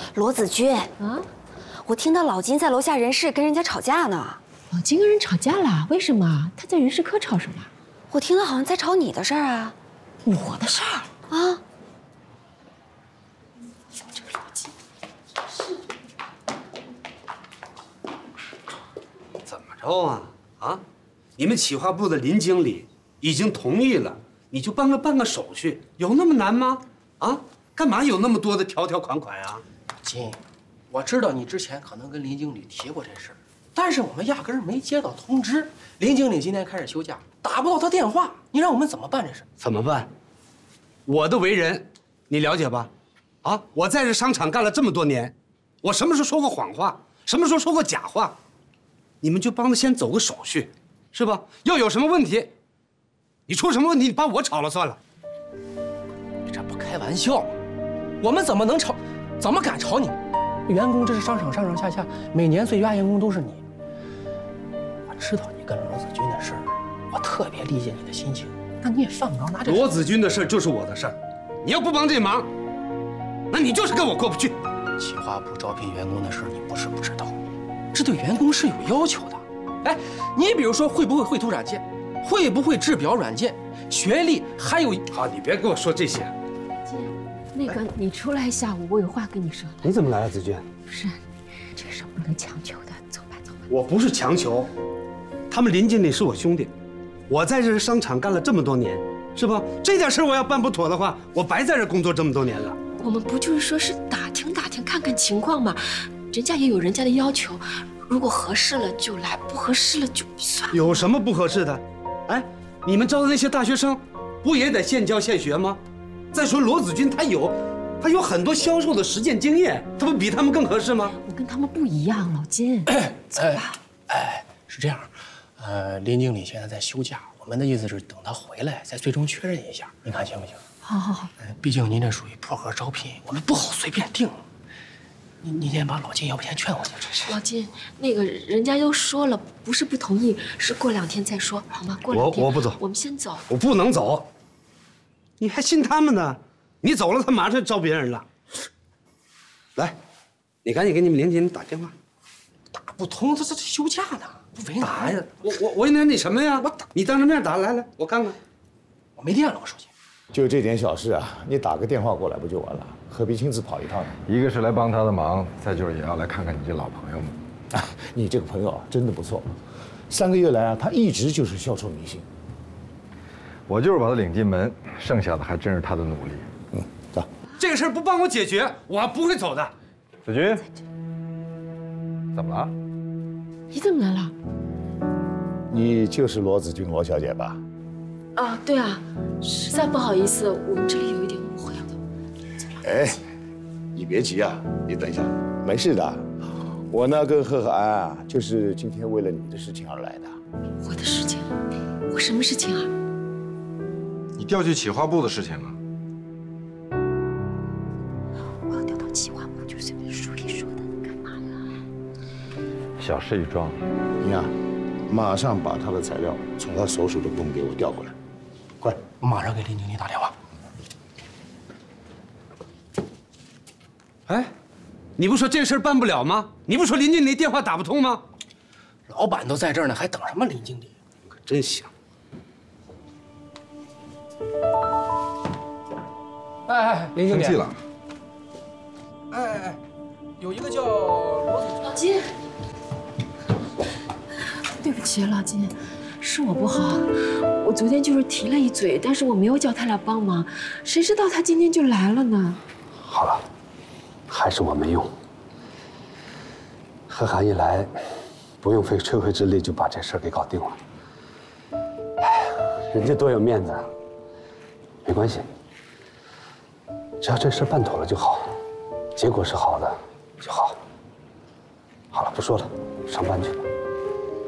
罗子君啊，我听到老金在楼下人事跟人家吵架呢。 老金跟人吵架了？为什么？他在人事科吵什么？ 我听到好像在吵你的事儿啊。 我的事儿啊？ 这个老金怎么着啊？啊？你们企划部的林经理已经同意了，你就办个手续，有那么难吗？啊？干嘛有那么多的条条款款啊？ 金，我知道你之前可能跟林经理提过这事儿，但是我们压根儿没接到通知。林经理今天开始休假，打不到他电话，你让我们怎么办这事？ 怎么办？我的为人，你了解吧？啊，我在这商场干了这么多年，我什么时候说过谎话？什么时候说过假话？你们就帮他先走个手续，是吧？要有什么问题，你出什么问题，你把我炒了算了。 你这不开玩笑吗？我们怎么能炒？怎么敢炒你？员工这是商场上上下下，每年最佳员工都是你。我知道你跟罗子君的事儿，我特别理解你的心情，但你也犯不着拿这。 罗子君的事就是我的事儿，你要不帮这忙，那你就是跟我过不去。 企划部招聘员工的事你不是不知道，这对员工是有要求的。哎，你比如说会不会绘图软件，会不会制表软件，学历，还有…… 好，你别跟我说这些。 那个，你出来一下，我有话跟你说。 你怎么来了，子君？ 不是，这个事不能强求的，走吧，走吧。 我不是强求，他们林经理是我兄弟，我在这商场干了这么多年，是吧？这点事我要办不妥的话，我白在这工作这么多年了。 我们不就是说是打听打听，看看情况嘛，人家也有人家的要求，如果合适了就来，不合适了就算了。 有什么不合适的？哎，你们招的那些大学生，不也得现教现学吗？再说罗子君他有很多销售的实践经验，他不比他们更合适吗？ 我跟他们不一样，老金。走吧。 是这样，林经理现在在休假，我们的意思是等他回来再最终确认一下，你看行不行？ 好。 毕竟您这属于破格招聘，我们不好随便定。你先把老金要不先劝过去。 老金，那个人家都说了，不是不同意，是过2天再说，好吗？过2天。 我不走， 我们先走。 我不能走，你还信他们呢？你走了，他马上招别人了。来，你赶紧给你们林经理打电话。 打不通，他休假呢，不为难。 打呀！我为难你什么呀？你当着面打，来，我看看。 我没电了，我手机。 就这点小事啊，你打个电话过来不就完了？何必亲自跑一趟呢？ 一个是来帮他的忙，再就是也要来看看你这老朋友们。 啊，你这个朋友啊，真的不错。3个月来啊，他一直就是销售明星。 我就是把他领进门，剩下的还真是他的努力。 走。 这个事儿不帮我解决，我不会走的。 子君，怎么了？ 你怎么来了？ 你就是罗子君罗小姐吧？ 啊，对啊，实在不好意思，我们这里有一点误会了。 哎，你别急啊，你等一下，没事的。我呢跟贺和安啊，就是今天为了你的事情而来的。 我的事情？我什么事情啊？ 你调去企划部的事情啊？ 我要调到企划部，就随便说一说的，干嘛呀？ 小事一桩。 你呀，马上把他的材料从他所属的部门给我调过来，快！ 我马上给林经理打电话。 哎，你不说这事儿办不了吗？你不说林经理电话打不通吗？ 老板都在这儿呢，还等什么林经理？ 可真行。 哎，林经理。 生气了？ 哎，有一个叫罗子君。 老金，对不起，老金，是我不好。我昨天就是提了一嘴，但是我没有叫他来帮忙，谁知道他今天就来了呢？ 好了，还是我没用。贺涵一来，不用费吹灰之力就把这事儿给搞定了。哎，人家多有面子啊。没关系，只要这事儿办妥了就好，结果是好的就好。好了，不说了，上班去吧。